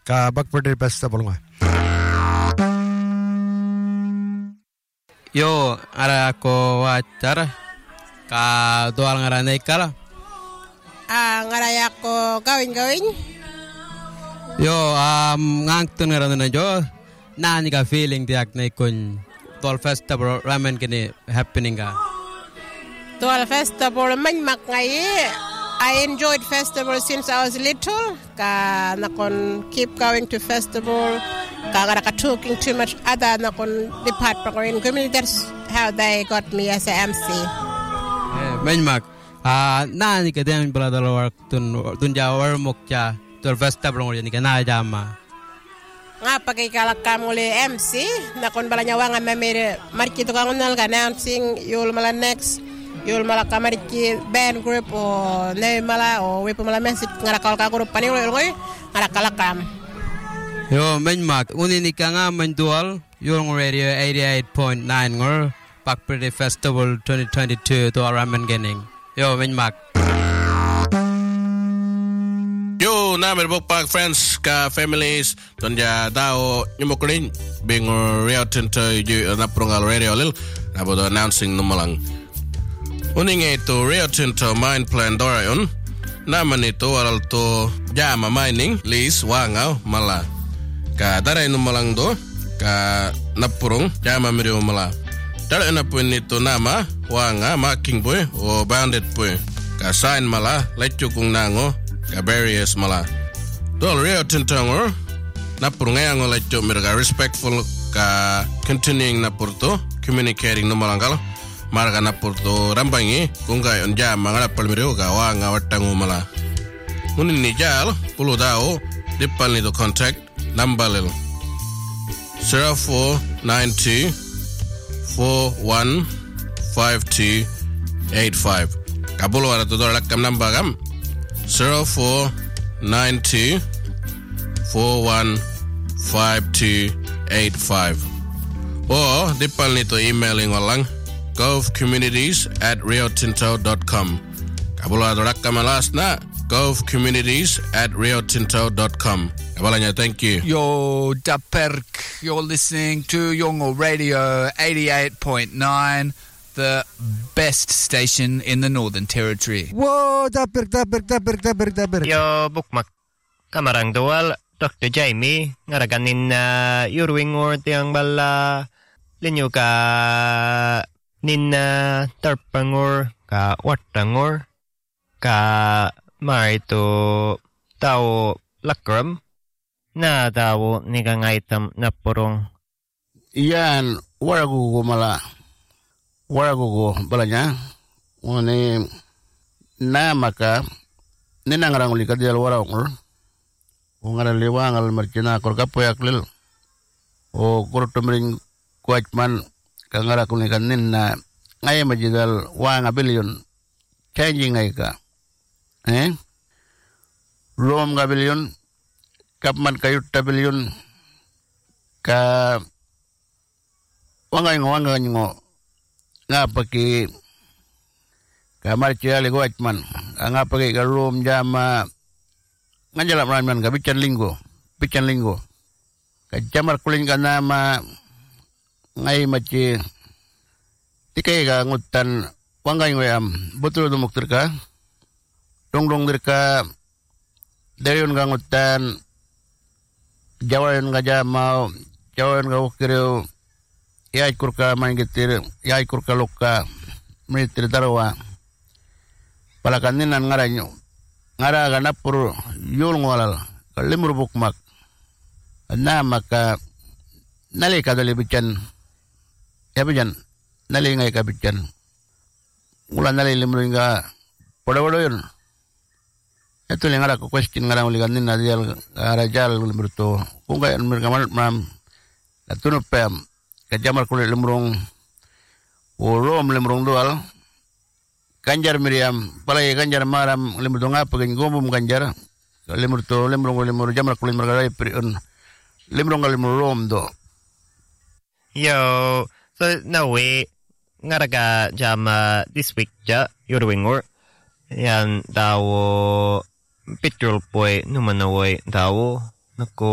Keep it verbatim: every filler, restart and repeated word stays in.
ka Backbird Festival nga. Yo, ara ko wacara ka dual ngaranay kala. Ah, ngaraya ko gawin-gawin. Yo, um, ngangtun ngaran na jo. Nani ka feeling tiyak na ikon dual festival ramen kini happening ka. Dual festival man makngai. I enjoyed festival since I was little. Ka nakon keep going to festival. Ka ngara ka talking too much other nakon department or in community. That's how they got me as a M C. Eh, menmak. Ah, nani ka din pala dalawar tun tun jawar mukja dual festival ngori ni ka na jama. Nga pagkikalakam uli M C nakon bala nyawangan mamere markito ka ngunal ka announcing yul mala next. Yul mala kamariki band group o ne mala o wepo mala message ngara kal ka group pani yul ngoy ngara kalakam. Yo menmak uni ni ka nga mendual yung radio eighty-eight point nine ngor Backbird Festival twenty twenty-two to ramen gening. Yo menmak. Yo namer bokpak friends ka families tonja dao nyumukulin bing real tinto yu na prungal radio lil abodo announcing numalang. Uning ito Rio Tinto Mine Plan Dorayon naman ito aral to Jama Mining Lease Wangaw Mala ka daray numalang do ka napurong Jama Mirio Mala daray na po nito nama Wanga Making Boy o Bandit Boy ka sign mala letyo kung nango ka barriers mala do Rio Tinto ngor napurong ngayon letyo mirga respectful ka continuing napurto communicating numalang kalo marga na porto rambangi kunga on jama ngala palmiro ga wa nga watangu mala munin ni jal pulo dao dipal ni do contact number lel zero four nine two four one five two eight five kabulo ara to dora kam number gam zero four nine two four one five two eight five o dipal ni to emailing walang govcommunities at riotinto dot com. Kabula dorak kamalas na govcommunities at riotinto dot com. Kabalanya, thank you. Yo, Daperk, you're listening to Yongo Radio eighty-eight point nine, the best station in the Northern Territory. Whoa, Daperk, Daperk, Daperk, Daperk, Daperk. Yo, bukmak. Kamarang dual, Doctor Jamie, ngaraganin na uh, yurwingor tiyang bala linyo ka Nina tarpangor ka watangor ka marito tao lakram na tao nigangaitam na purong. Iyan waragugo mala waragugo balanya one na maka ninangarang uli ka dial warangor ungaral liwangal marchina kor kapoyaklil o kurtumring kuachman kangara kuni kanin na ngay majidal wanga billion changing ngay ka eh rom ga billion kapman kayutta billion ka wanga ngo wanga ngo nga paki kamar ciali goatman nga paki ka rom jama nganjala man ga bican linggo bican linggo ka jamar kuling ka nama ngay maci tikay ka ngutan wangay ngoyam betul dumuk terka dong dong terka dayon ka ngutan jawayon ka jamau jawayon ka ukiriw yay kurka mangitir yay kurka luka menitir darwa palakaninan ngaranyo ngara ka napur yul ngolal kalimur bukmak na maka nali ka dali bican ya bijan nali ngai ka bijan mula nali limring ga podo-podo yun ito li ngara ko question ngara uli ganin na dial rajal limberto kung kaya mereka mam natunup pem kajamar kulit limrong urom limrong dual kanjar miriam palay kanjar maram limberto nga pagin gumum kanjar limberto limrong limrong jamar kulit mereka priun limrong limrong do. Yo, so now we ngaraga jama this week ja yorwingor yan dawo petrol boy numanawoy dawo nako